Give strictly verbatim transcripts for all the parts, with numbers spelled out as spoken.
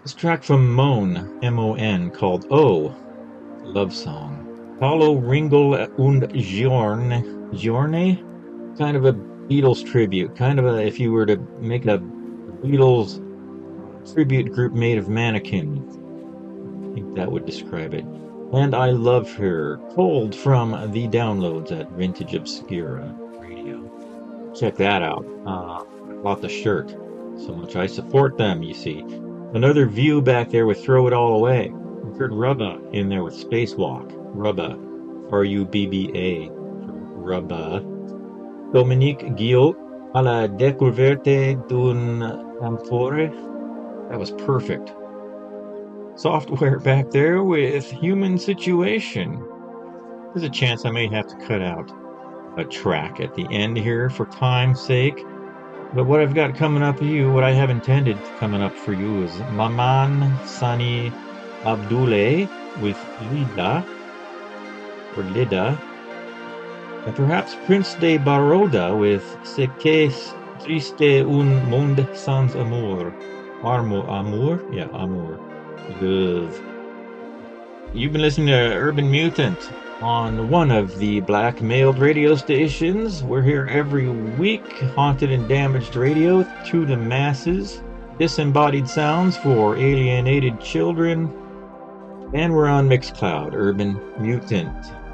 This track from Moan, M O N, called Oh, Love Song. Paulo Ringel und Giorne, Giorne? Kind of a Beatles tribute. Kind of a, if you were to make a Beatles tribute group made of mannequins. I think that would describe it. And I Love Her, Cold from the downloads at Vintage Obscura Radio. Check that out. Uh, I bought the shirt. So much I support them, you see. Another view back there with Throw It All Away. We heard Rubba in there with Spacewalk. Rubba. R U B B A. Rubba. Dominique Guillot à la découverte d'un amphore. That was perfect. Software back there with Human Situation. There's a chance I may have to cut out a track at the end here for time's sake. But what I've got coming up for you, what I have intended coming up for you is Maman Sani Abdoulaye with Lida, or Lida, and perhaps Prince de Baroda with Ce que triste un monde sans amour. Armo, amour? Yeah, amour. Love. You've been listening to Urban Mutant on one of the black-mailed radio stations. We're here every week, Haunted and Damaged Radio to the masses, disembodied sounds for alienated children, and we're on Mixcloud, Urban Mutant.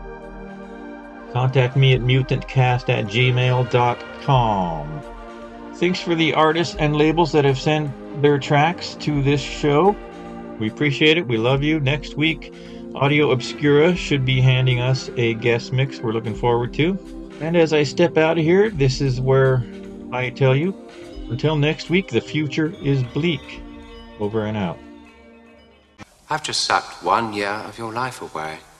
Contact me at mutantcast at gmail dot com. Thanks for the artists and labels that have sent their tracks to this show. We appreciate it. We love you. Next week, Audio Obscura should be handing us a guest mix we're looking forward to. And as I step out of here, this is where I tell you, until next week, the future is bleak. Over and out. I've just sucked one year of your life away.